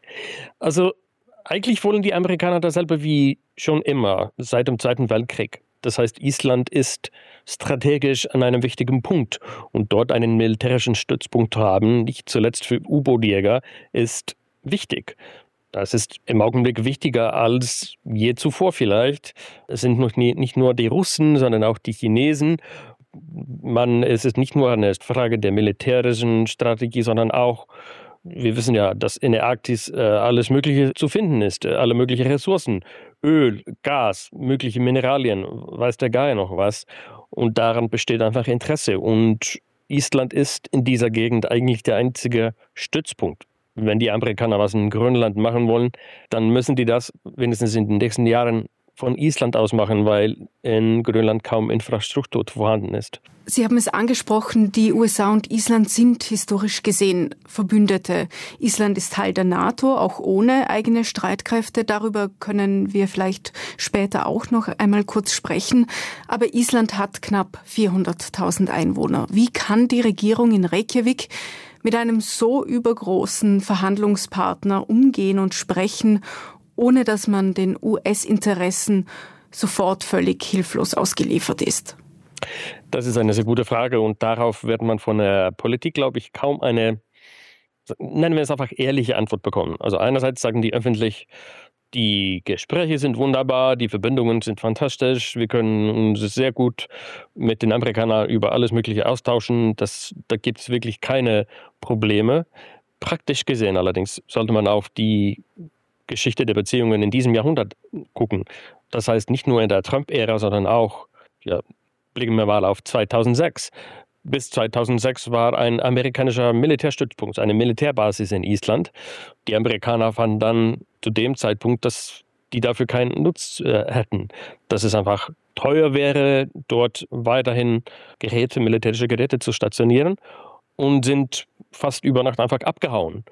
Also eigentlich wollen die Amerikaner dasselbe wie schon immer, seit dem Zweiten Weltkrieg. Das heißt, Island ist strategisch an einem wichtigen Punkt und dort einen militärischen Stützpunkt zu haben, nicht zuletzt für U-Boot-Jäger, ist wichtig. Das ist im Augenblick wichtiger als je zuvor vielleicht. Es sind nicht nur die Russen, sondern auch die Chinesen. Man, es ist nicht nur eine Frage der militärischen Strategie, sondern auch, wir wissen ja, dass in der Arktis äh, alles Mögliche zu finden ist, äh, alle möglichen Ressourcen, Öl, Gas, mögliche Mineralien, weiß der Geier noch was. Und daran besteht einfach Interesse. Und Island ist in dieser Gegend eigentlich der einzige Stützpunkt. Wenn die Amerikaner was in Grönland machen wollen, dann müssen die das wenigstens in den nächsten Jahren von Island aus machen, weil in Grönland kaum Infrastruktur vorhanden ist. Sie haben es angesprochen, die U S A und Island sind historisch gesehen Verbündete. Island ist Teil der NATO, auch ohne eigene Streitkräfte. Darüber können wir vielleicht später auch noch einmal kurz sprechen. Aber Island hat knapp vierhunderttausend Einwohner. Wie kann die Regierung in Reykjavik mit einem so übergroßen Verhandlungspartner umgehen und sprechen, ohne dass man den U S-Interessen sofort völlig hilflos ausgeliefert ist? Das ist eine sehr gute Frage und darauf wird man von der Politik, glaube ich, kaum eine, nennen wir es einfach, ehrliche Antwort bekommen. Also einerseits sagen die öffentlich, die Gespräche sind wunderbar, die Verbindungen sind fantastisch, wir können uns sehr gut mit den Amerikanern über alles Mögliche austauschen, das, da gibt es wirklich keine Probleme. Praktisch gesehen allerdings sollte man auf die Geschichte der Beziehungen in diesem Jahrhundert gucken. Das heißt nicht nur in der Trump-Ära, sondern auch, ja, blicken wir mal auf zweitausendsechs. Bis zweitausendsechs war ein amerikanischer Militärstützpunkt, eine Militärbasis in Island. Die Amerikaner fanden dann zu dem Zeitpunkt, dass die dafür keinen Nutz äh, hätten. Dass es einfach teuer wäre, dort weiterhin Geräte, militärische Geräte zu stationieren und sind fast über Nacht einfach abgehauen.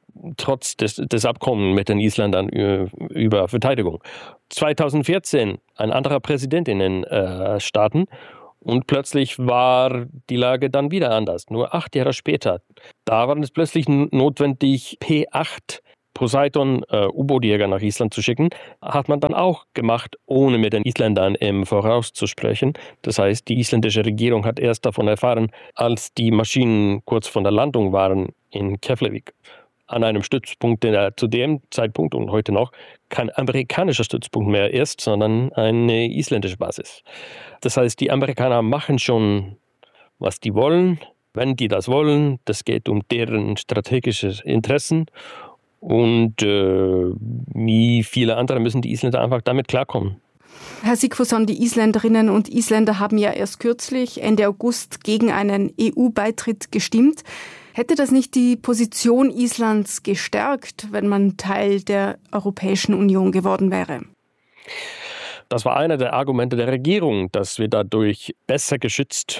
Trotz des, des Abkommens mit den Isländern über Verteidigung. zweitausendvierzehn ein anderer Präsident in den äh, Staaten und plötzlich war die Lage dann wieder anders. Nur acht Jahre später, da war es plötzlich notwendig, P acht Poseidon äh, U-Boot-Jäger nach Island zu schicken. Hat man dann auch gemacht, ohne mit den Isländern im Voraus zu sprechen. Das heißt, die isländische Regierung hat erst davon erfahren, als die Maschinen kurz vor der Landung waren in Keflavik. An einem Stützpunkt, der zu dem Zeitpunkt und heute noch kein amerikanischer Stützpunkt mehr ist, sondern eine isländische Basis. Das heißt, die Amerikaner machen schon, was die wollen, wenn die das wollen. Das geht um deren strategische Interessen. Und äh, wie viele andere müssen die Isländer einfach damit klarkommen. Herr Sigfusson, die Isländerinnen und Isländer haben ja erst kürzlich, Ende August, gegen einen E U-Beitritt gestimmt. Hätte das nicht die Position Islands gestärkt, wenn man Teil der Europäischen Union geworden wäre? Das war einer der Argumente der Regierung, dass wir dadurch besser geschützt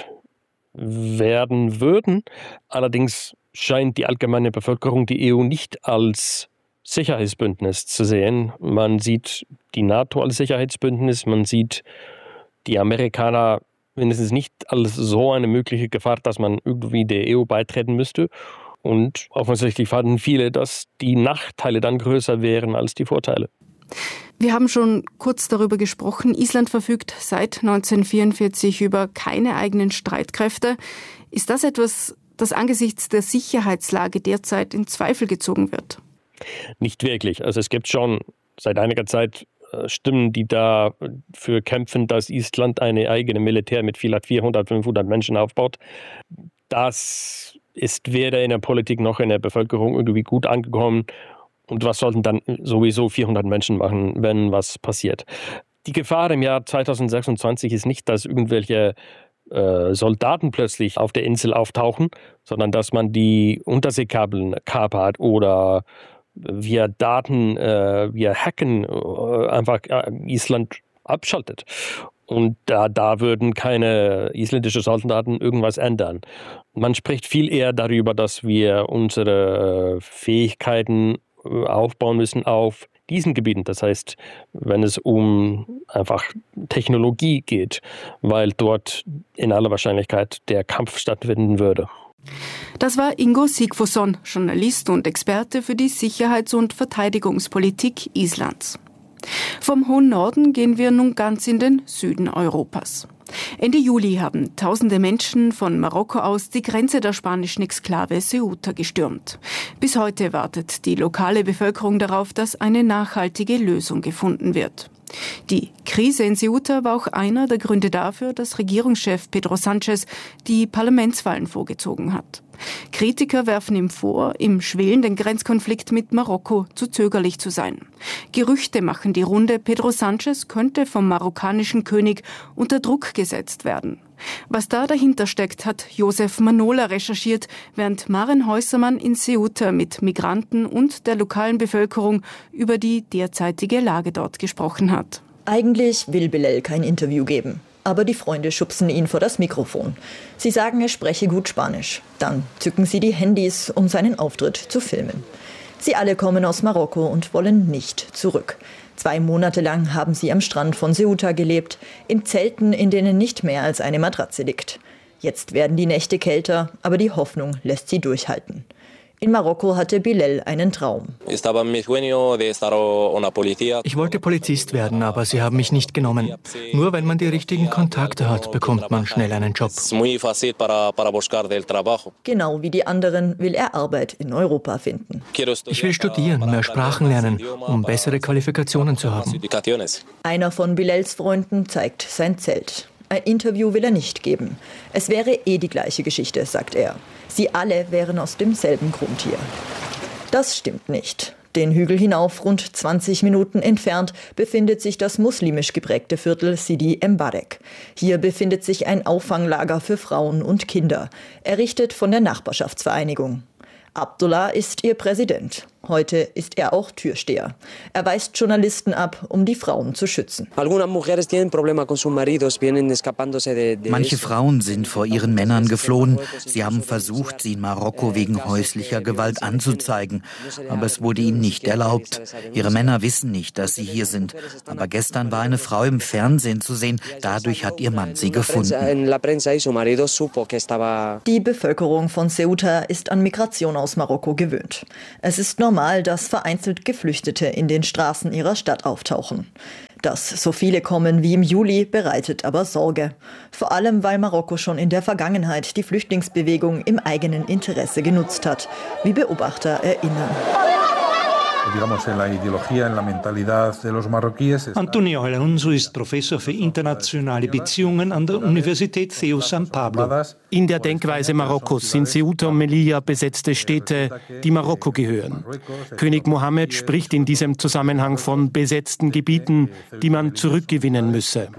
werden würden. Allerdings scheint die allgemeine Bevölkerung die E U nicht als Sicherheitsbündnis zu sehen. Man sieht die NATO als Sicherheitsbündnis, man sieht die Amerikaner mindestens nicht als so eine mögliche Gefahr, dass man irgendwie der E U beitreten müsste. Und offensichtlich fanden viele, dass die Nachteile dann größer wären als die Vorteile. Wir haben schon kurz darüber gesprochen. Island verfügt seit neunzehnhundertvierundvierzig über keine eigenen Streitkräfte. Ist das etwas, das angesichts der Sicherheitslage derzeit in Zweifel gezogen wird? Nicht wirklich. Also es gibt schon seit einiger Zeit Stimmen, die dafür kämpfen, dass Island eine eigene Militär mit vielleicht vierhundert, fünfhundert Menschen aufbaut. Das ist weder in der Politik noch in der Bevölkerung irgendwie gut angekommen. Und was sollten dann sowieso vierhundert Menschen machen, wenn was passiert? Die Gefahr im Jahr zweitausendsechsundzwanzig ist nicht, dass irgendwelche äh, Soldaten plötzlich auf der Insel auftauchen, sondern dass man die Unterseekabeln kapert oder via Daten, äh, via Hacken äh, einfach äh, Island abschaltet. Und da, da würden keine isländischen Soldaten irgendwas ändern. Man spricht viel eher darüber, dass wir unsere Fähigkeiten aufbauen müssen auf diesen Gebieten. Das heißt, wenn es um einfach Technologie geht, weil dort in aller Wahrscheinlichkeit der Kampf stattfinden würde. Das war Ingo Sigfússon, Journalist und Experte für die Sicherheits- und Verteidigungspolitik Islands. Vom hohen Norden gehen wir nun ganz in den Süden Europas. Ende Juli haben tausende Menschen von Marokko aus die Grenze der spanischen Exklave Ceuta gestürmt. Bis heute wartet die lokale Bevölkerung darauf, dass eine nachhaltige Lösung gefunden wird. Die Krise in Ceuta war auch einer der Gründe dafür, dass Regierungschef Pedro Sánchez die Parlamentswahlen vorgezogen hat. Kritiker werfen ihm vor, im schwelenden Grenzkonflikt mit Marokko zu zögerlich zu sein. Gerüchte machen die Runde, Pedro Sánchez könnte vom marokkanischen König unter Druck gesetzt werden. Was da dahinter steckt, hat Josef Manola recherchiert, während Maren Häusermann in Ceuta mit Migranten und der lokalen Bevölkerung über die derzeitige Lage dort gesprochen hat. Eigentlich will Bilal kein Interview geben. Aber die Freunde schubsen ihn vor das Mikrofon. Sie sagen, er spreche gut Spanisch. Dann zücken sie die Handys, um seinen Auftritt zu filmen. Sie alle kommen aus Marokko und wollen nicht zurück. Zwei Monate lang haben sie am Strand von Ceuta gelebt, in Zelten, in denen nicht mehr als eine Matratze liegt. Jetzt werden die Nächte kälter, aber die Hoffnung lässt sie durchhalten. In Marokko hatte Bilal einen Traum. Ich wollte Polizist werden, aber sie haben mich nicht genommen. Nur wenn man die richtigen Kontakte hat, bekommt man schnell einen Job. Genau wie die anderen will er Arbeit in Europa finden. Ich will studieren, mehr Sprachen lernen, um bessere Qualifikationen zu haben. Einer von Bilals Freunden zeigt sein Zelt. Ein Interview will er nicht geben. Es wäre eh die gleiche Geschichte, sagt er. Sie alle wären aus demselben Grund hier. Das stimmt nicht. Den Hügel hinauf, rund zwanzig Minuten entfernt, befindet sich das muslimisch geprägte Viertel Sidi Mbarek. Hier befindet sich ein Auffanglager für Frauen und Kinder, errichtet von der Nachbarschaftsvereinigung. Abdullah ist ihr Präsident. Heute ist er auch Türsteher. Er weist Journalisten ab, um die Frauen zu schützen. Manche Frauen sind vor ihren Männern geflohen. Sie haben versucht, sie in Marokko wegen häuslicher Gewalt anzuzeigen. Aber es wurde ihnen nicht erlaubt. Ihre Männer wissen nicht, dass sie hier sind. Aber gestern war eine Frau im Fernsehen zu sehen. Dadurch hat ihr Mann sie gefunden. Die Bevölkerung von Ceuta ist an Migration aus Marokko gewöhnt. Es ist normal, dass vereinzelt Geflüchtete in den Straßen ihrer Stadt auftauchen. Dass so viele kommen wie im Juli, bereitet aber Sorge. Vor allem, weil Marokko schon in der Vergangenheit die Flüchtlingsbewegung im eigenen Interesse genutzt hat, wie Beobachter erinnern. Antonio Alonso ist Professor für internationale Beziehungen an der Universität C E U San Pablo. In der Denkweise Marokkos sind Ceuta und Melilla besetzte Städte, die Marokko gehören. König Mohammed spricht in diesem Zusammenhang von besetzten Gebieten, die man zurückgewinnen müsse.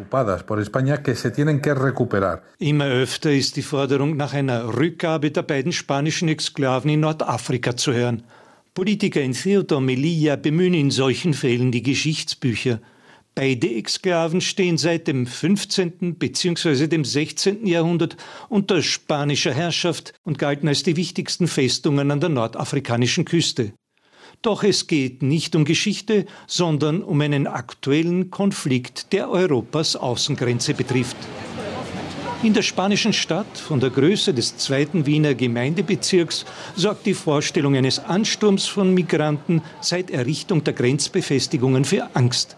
Immer öfter ist die Forderung nach einer Rückgabe der beiden spanischen Exklaven in Nordafrika zu hören. Politiker in Ceuta und Melilla bemühen in solchen Fällen die Geschichtsbücher. Beide Exklaven stehen seit dem fünfzehnten bzw. dem sechzehnten Jahrhundert unter spanischer Herrschaft und galten als die wichtigsten Festungen an der nordafrikanischen Küste. Doch es geht nicht um Geschichte, sondern um einen aktuellen Konflikt, der Europas Außengrenze betrifft. In der spanischen Stadt, von der Größe des zweiten Wiener Gemeindebezirks, sorgt die Vorstellung eines Ansturms von Migranten seit Errichtung der Grenzbefestigungen für Angst.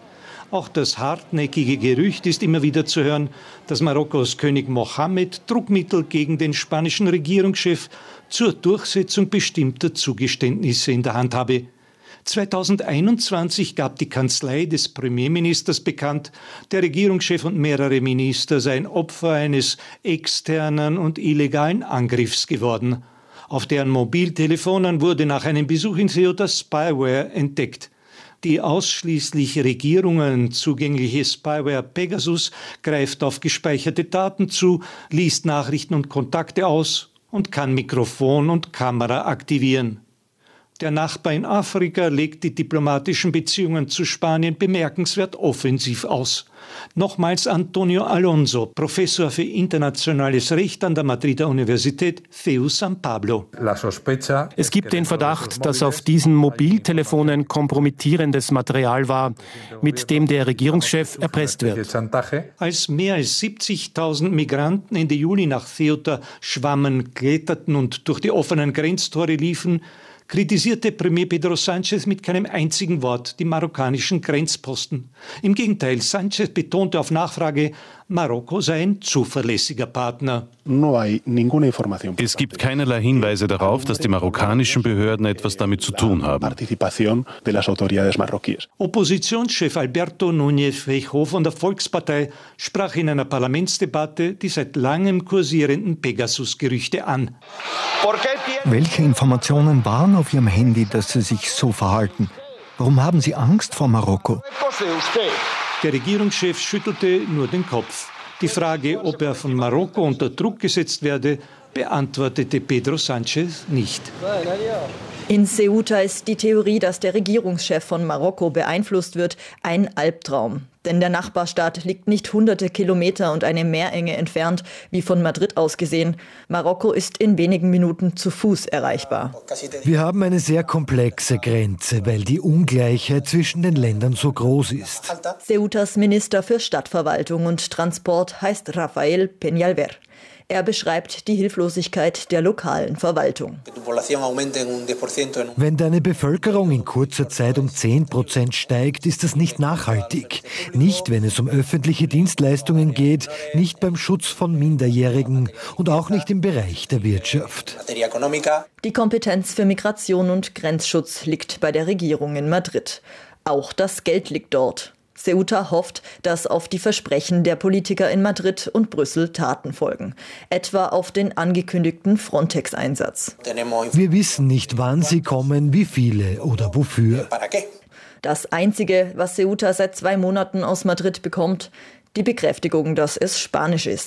Auch das hartnäckige Gerücht ist immer wieder zu hören, dass Marokkos König Mohammed Druckmittel gegen den spanischen Regierungschef zur Durchsetzung bestimmter Zugeständnisse in der Hand habe. zweitausendeinundzwanzig gab die Kanzlei des Premierministers bekannt, der Regierungschef und mehrere Minister seien Opfer eines externen und illegalen Angriffs geworden. Auf deren Mobiltelefonen wurde nach einem Besuch in Ceuta Spyware entdeckt. Die ausschließlich Regierungen zugängliche Spyware Pegasus greift auf gespeicherte Daten zu, liest Nachrichten und Kontakte aus und kann Mikrofon und Kamera aktivieren. Der Nachbar in Afrika legt die diplomatischen Beziehungen zu Spanien bemerkenswert offensiv aus. Nochmals Antonio Alonso, Professor für internationales Recht an der Madrider Universität C E U San Pablo. Es gibt den Verdacht, dass auf diesen Mobiltelefonen kompromittierendes Material war, mit dem der Regierungschef erpresst wird. Als mehr als siebzigtausend Migranten Ende Juli nach Ceuta schwammen, kletterten und durch die offenen Grenztore liefen, kritisierte Premier Pedro Sánchez mit keinem einzigen Wort die marokkanischen Grenzposten. Im Gegenteil, Sánchez betonte auf Nachfrage, Marokko sei ein zuverlässiger Partner. Es gibt keinerlei Hinweise darauf, dass die marokkanischen Behörden etwas damit zu tun haben. Oppositionschef Alberto Núñez Feijóo von der Volkspartei sprach in einer Parlamentsdebatte die seit langem kursierenden Pegasus-Gerüchte an. Welche Informationen waren auf Ihrem Handy, dass Sie sich so verhalten? Warum haben Sie Angst vor Marokko? Der Regierungschef schüttelte nur den Kopf. Die Frage, ob er von Marokko unter Druck gesetzt werde, beantwortete Pedro Sánchez nicht. In Ceuta ist die Theorie, dass der Regierungschef von Marokko beeinflusst wird, ein Albtraum. Denn der Nachbarstaat liegt nicht hunderte Kilometer und eine Meerenge entfernt, wie von Madrid aus gesehen. Marokko ist in wenigen Minuten zu Fuß erreichbar. Wir haben eine sehr komplexe Grenze, weil die Ungleichheit zwischen den Ländern so groß ist. Ceutas Minister für Stadtverwaltung und Transport heißt Rafael Peñalver. Er beschreibt die Hilflosigkeit der lokalen Verwaltung. Wenn deine Bevölkerung in kurzer Zeit um zehn Prozent steigt, ist das nicht nachhaltig. Nicht, wenn es um öffentliche Dienstleistungen geht, nicht beim Schutz von Minderjährigen und auch nicht im Bereich der Wirtschaft. Die Kompetenz für Migration und Grenzschutz liegt bei der Regierung in Madrid. Auch das Geld liegt dort. Ceuta hofft, dass auf die Versprechen der Politiker in Madrid und Brüssel Taten folgen. Etwa auf den angekündigten Frontex-Einsatz. Wir wissen nicht, wann sie kommen, wie viele oder wofür. Das Einzige, was Ceuta seit zwei Monaten aus Madrid bekommt, die Bekräftigung, dass es Spanisch ist.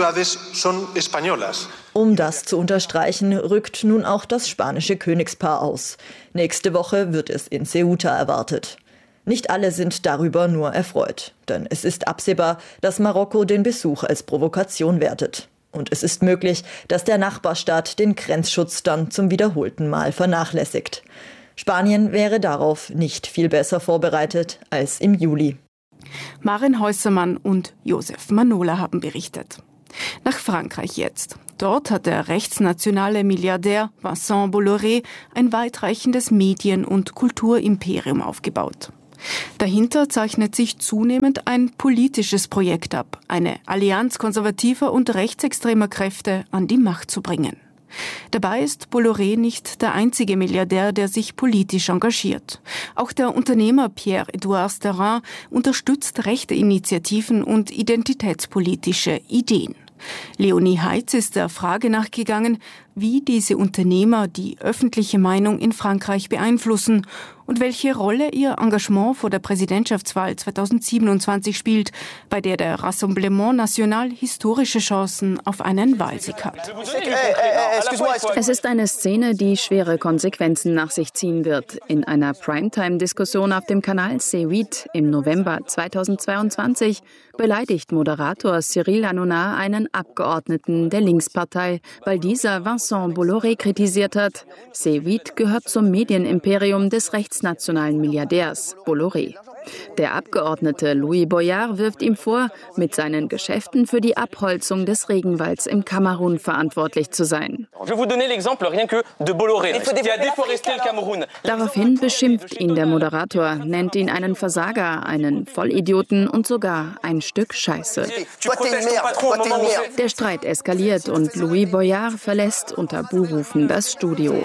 Um das zu unterstreichen, rückt nun auch das spanische Königspaar aus. Nächste Woche wird es in Ceuta erwartet. Nicht alle sind darüber nur erfreut, denn es ist absehbar, dass Marokko den Besuch als Provokation wertet. Und es ist möglich, dass der Nachbarstaat den Grenzschutz dann zum wiederholten Mal vernachlässigt. Spanien wäre darauf nicht viel besser vorbereitet als im Juli. Maren Häusermann und Josef Manola haben berichtet. Nach Frankreich jetzt. Dort hat der rechtsnationale Milliardär Vincent Bolloré ein weitreichendes Medien- und Kulturimperium aufgebaut. Dahinter zeichnet sich zunehmend ein politisches Projekt ab, eine Allianz konservativer und rechtsextremer Kräfte an die Macht zu bringen. Dabei ist Bolloré nicht der einzige Milliardär, der sich politisch engagiert. Auch der Unternehmer Pierre-Edouard Sterin unterstützt rechte Initiativen und identitätspolitische Ideen. Leonie Heitz ist der Frage nachgegangen, wie diese Unternehmer die öffentliche Meinung in Frankreich beeinflussen und welche Rolle ihr Engagement vor der Präsidentschaftswahl zweitausendsiebenundzwanzig spielt, bei der der Rassemblement National historische Chancen auf einen Wahlsieg hat. Es ist eine Szene, die schwere Konsequenzen nach sich ziehen wird. In einer Primetime-Diskussion auf dem Kanal C acht im November zweitausendzweiundzwanzig beleidigt Moderator Cyril Hanouna einen Abgeordneten der Linkspartei, weil dieser Vincent Vincent Bolloré kritisiert hat. C huit gehört zum Medienimperium des rechtsnationalen Milliardärs Bolloré. Der Abgeordnete Louis Boyard wirft ihm vor, mit seinen Geschäften für die Abholzung des Regenwalds im Kamerun verantwortlich zu sein. Daraufhin beschimpft ihn der Moderator, nennt ihn einen Versager, einen Vollidioten und sogar ein Stück Scheiße. Der Streit eskaliert und Louis Boyard verlässt unter Buhrufen das Studio.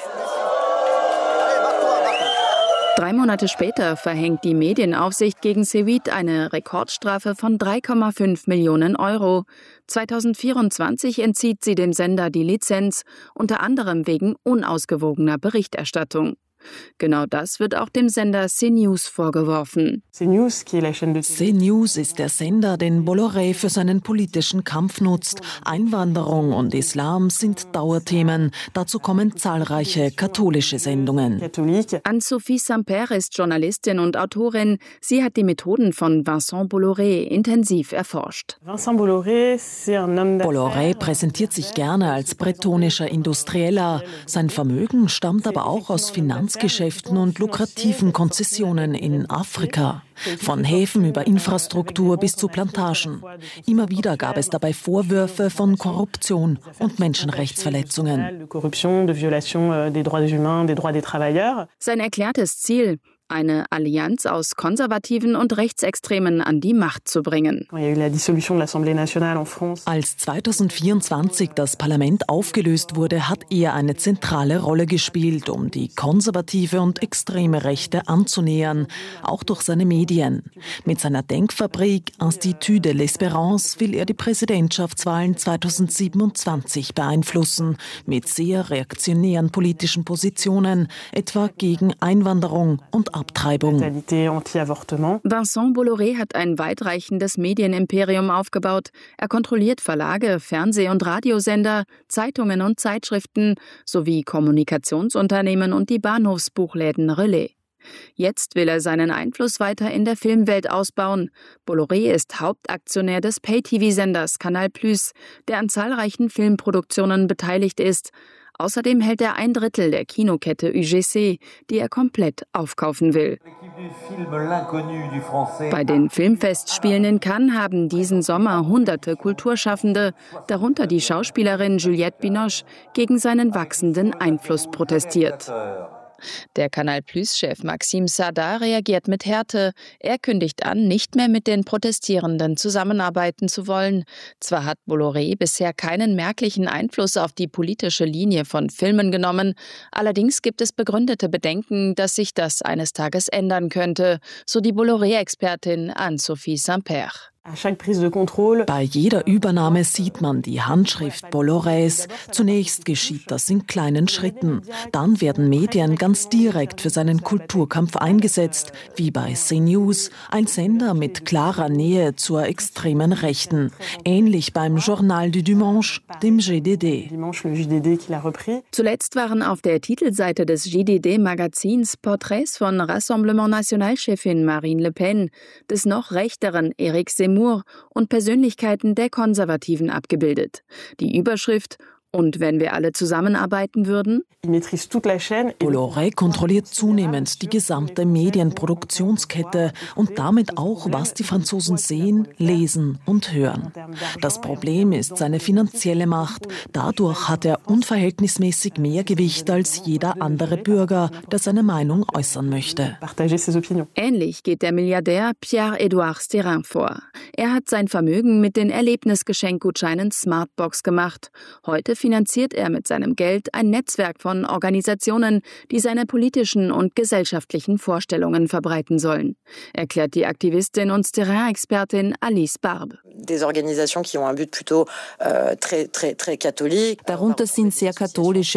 Drei Monate später verhängt die Medienaufsicht gegen C huit eine Rekordstrafe von drei Komma fünf Millionen Euro. zweitausendvierundzwanzig entzieht sie dem Sender die Lizenz, unter anderem wegen unausgewogener Berichterstattung. Genau das wird auch dem Sender CNews vorgeworfen. CNews ist der Sender, den Bolloré für seinen politischen Kampf nutzt. Einwanderung und Islam sind Dauerthemen. Dazu kommen zahlreiche katholische Sendungen. Anne-Sophie Saint-Père ist Journalistin und Autorin. Sie hat die Methoden von Vincent Bolloré intensiv erforscht. Bolloré präsentiert sich gerne als bretonischer Industrieller. Sein Vermögen stammt aber auch aus Finanzgeschäften und lukrativen Konzessionen in Afrika. Von Häfen über Infrastruktur bis zu Plantagen. Immer wieder gab es dabei Vorwürfe von Korruption und Menschenrechtsverletzungen. Sein erklärtes Ziel: eine Allianz aus Konservativen und Rechtsextremen an die Macht zu bringen. Als zweitausendvierundzwanzig das Parlament aufgelöst wurde, hat er eine zentrale Rolle gespielt, um die konservative und extreme Rechte anzunähern, auch durch seine Medien. Mit seiner Denkfabrik Institut de l'Espérance will er die Präsidentschaftswahlen zweitausendsiebenundzwanzig beeinflussen, mit sehr reaktionären politischen Positionen, etwa gegen Einwanderung und Abtreibung. Vincent Bolloré hat ein weitreichendes Medienimperium aufgebaut. Er kontrolliert Verlage, Fernseh- und Radiosender, Zeitungen und Zeitschriften sowie Kommunikationsunternehmen und die Bahnhofsbuchläden Relais. Jetzt will er seinen Einfluss weiter in der Filmwelt ausbauen. Bolloré ist Hauptaktionär des Pay-T V-Senders Canal plus, der an zahlreichen Filmproduktionen beteiligt ist. Außerdem hält er ein Drittel der Kinokette U G C, die er komplett aufkaufen will. Bei den Filmfestspielen in Cannes haben diesen Sommer hunderte Kulturschaffende, darunter die Schauspielerin Juliette Binoche, gegen seinen wachsenden Einfluss protestiert. Der Canal-Plus-Chef Maxime Saada reagiert mit Härte. Er kündigt an, nicht mehr mit den Protestierenden zusammenarbeiten zu wollen. Zwar hat Bolloré bisher keinen merklichen Einfluss auf die politische Linie von Filmen genommen, allerdings gibt es begründete Bedenken, dass sich das eines Tages ändern könnte, so die Bolloré-Expertin Anne-Sophie Saint-Père. Bei jeder Übernahme sieht man die Handschrift Bollorés. Zunächst geschieht das in kleinen Schritten. Dann werden Medien ganz direkt für seinen Kulturkampf eingesetzt, wie bei CNews, ein Sender mit klarer Nähe zur extremen Rechten. Ähnlich beim Journal du Dimanche, dem G D D. Zuletzt waren auf der Titelseite des G D D-Magazins Porträts von Rassemblement National-Chefin Marine Le Pen, des noch rechteren Éric Zemmour und Persönlichkeiten der Konservativen abgebildet. Die Überschrift: Und wenn wir alle zusammenarbeiten würden? Bolloré kontrolliert zunehmend die gesamte Medienproduktionskette und damit auch, was die Franzosen sehen, lesen und hören. Das Problem ist seine finanzielle Macht. Dadurch hat er unverhältnismäßig mehr Gewicht als jeder andere Bürger, der seine Meinung äußern möchte. Ähnlich geht der Milliardär Pierre-Edouard Stérin vor. Er hat sein Vermögen mit den Erlebnisgeschenkgutscheinen Smartbox gemacht. Heute finanziert er mit seinem Geld ein Netzwerk von Organisationen, die seine politischen und gesellschaftlichen Vorstellungen verbreiten sollen, erklärt die Aktivistin und Stérin-Expertin Alice Barbe. Darunter sind sehr katholische